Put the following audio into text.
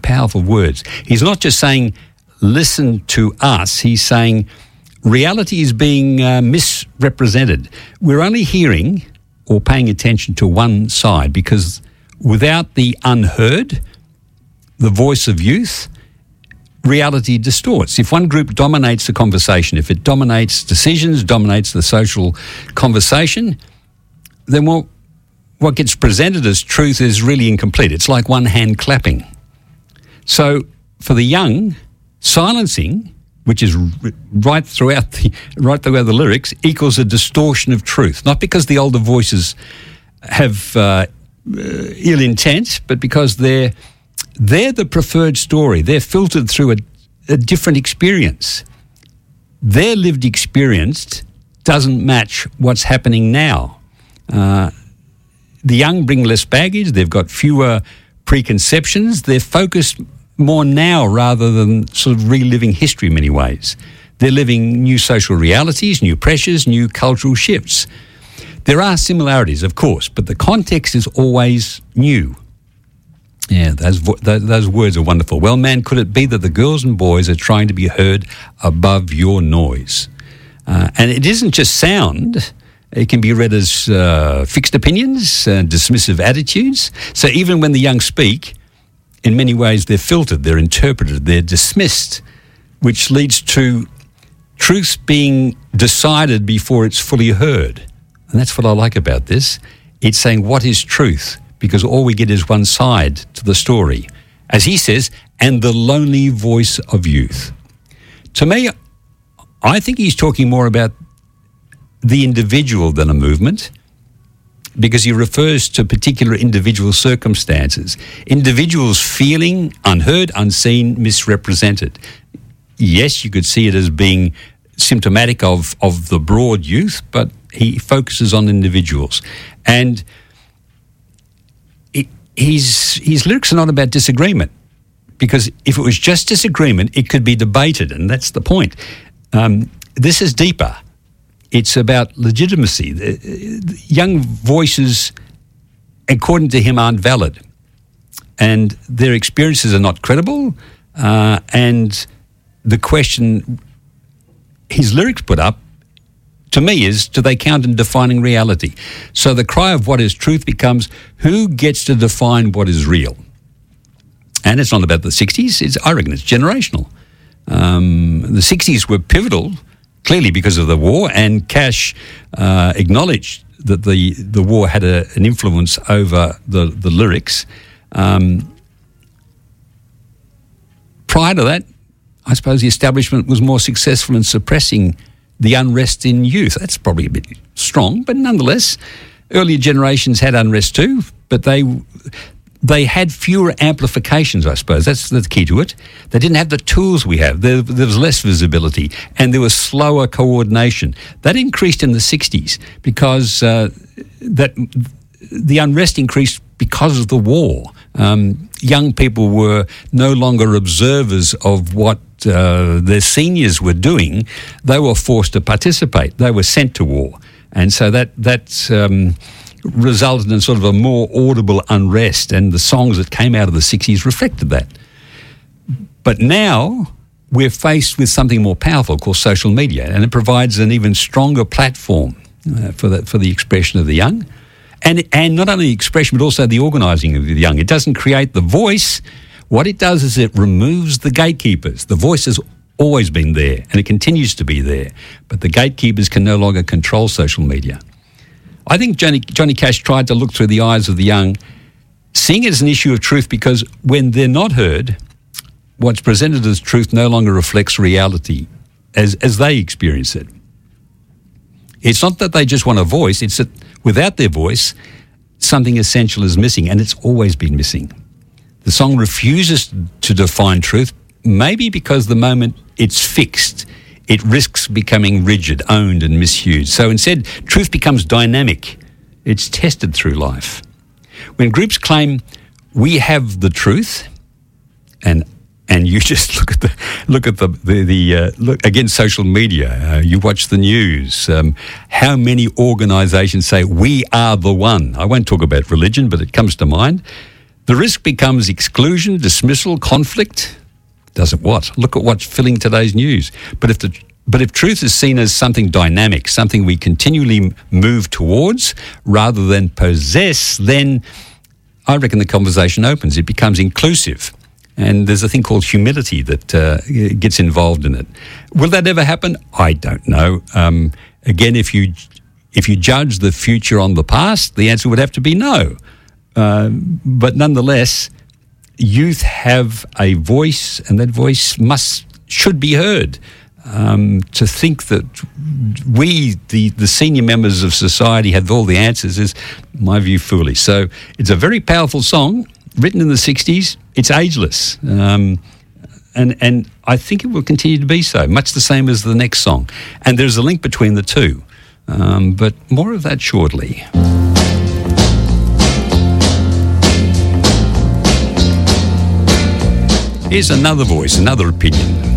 powerful words. He's not just saying, listen to us. He's saying reality is being misrepresented. We're only hearing or paying attention to one side, because without the unheard, the voice of youth, reality distorts. If one group dominates the conversation, if it dominates decisions, dominates the social conversation, then what gets presented as truth is really incomplete. It's like one hand clapping. So for the young, silencing, which is right throughout the lyrics, equals a distortion of truth. Not because the older voices have ill intent, but because they're the preferred story. They're filtered through a different experience. Their lived experience doesn't match what's happening now. The young bring less baggage. They've got fewer preconceptions. They're focused more now rather than sort of reliving history in many ways. They're living new social realities, new pressures, new cultural shifts. There are similarities, of course, but the context is always new. Yeah, those words are wonderful. Well, man, could it be that the girls and boys are trying to be heard above your noise? And it isn't just sound. It can be read as fixed opinions and dismissive attitudes. So even when the young speak, in many ways they're filtered, they're interpreted, they're dismissed, which leads to truth being decided before it's fully heard. And that's what I like about this. It's saying, what is truth? Because all we get is one side to the story. As he says, and the lonely voice of youth. To me, I think he's talking more about the individual than a movement, because he refers to particular individual circumstances. Individuals feeling unheard, unseen, misrepresented. Yes, you could see it as being symptomatic of the broad youth, but he focuses on individuals. And his lyrics are not about disagreement, because if it was just disagreement, it could be debated, and that's the point. This is deeper. It's about legitimacy. The young voices, according to him, aren't valid, and their experiences are not credible, and the question his lyrics put up, to me, is, do they count in defining reality? So the cry of what is truth becomes, who gets to define what is real? And it's not about the 60s. I reckon it's generational. The 60s were pivotal, clearly because of the war, and Cash acknowledged that the war had an influence over the lyrics. Prior to that, I suppose the establishment was more successful in suppressing the unrest in youth. That's probably a bit strong, but nonetheless, earlier generations had unrest too, but they had fewer amplifications, I suppose. That's the key to it. They didn't have the tools we have. There was less visibility, and there was slower coordination. That increased in the 60s because the unrest increased because of the war. Young people were no longer observers of what their seniors were doing. They were forced to participate. They were sent to war. And so that resulted in sort of a more audible unrest, and the songs that came out of the 60s reflected that. But now we're faced with something more powerful called social media, and it provides an even stronger platform for the expression of the young. And not only expression, but also the organising of the young. It doesn't create the voice. What it does is it removes the gatekeepers. The voice has always been there, and it continues to be there. But the gatekeepers can no longer control social media. I think Johnny Cash tried to look through the eyes of the young, seeing it as an issue of truth, because when they're not heard, what's presented as truth no longer reflects reality as they experience it. It's not that they just want a voice, it's that without their voice, something essential is missing, and it's always been missing. The song refuses to define truth, maybe because the moment it's fixed, it risks becoming rigid, owned and misused. So instead, truth becomes dynamic. It's tested through life. When groups claim we have the truth, and you just look against social media. You watch the news. How many organisations say we are the one? I won't talk about religion, but it comes to mind. The risk becomes exclusion, dismissal, conflict. Doesn't what? Look at what's filling today's news. But if truth is seen as something dynamic, something we continually move towards rather than possess, then I reckon the conversation opens. It becomes inclusive. And there's a thing called humility that gets involved in it. Will that ever happen? I don't know. Again, if you judge the future on the past, the answer would have to be no. But nonetheless, youth have a voice, and that voice should be heard. To think that we, the senior members of society, have all the answers is, in my view, foolish. So it's a very powerful song, written in the 60s. It's ageless. And I think it will continue to be so, much the same as the next song. And there's a link between the two. But more of that shortly. Here's another voice, another opinion.